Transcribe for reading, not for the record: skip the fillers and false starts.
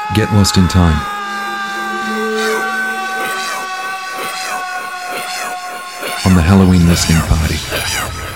Get lost in time. On the Halloween listening party.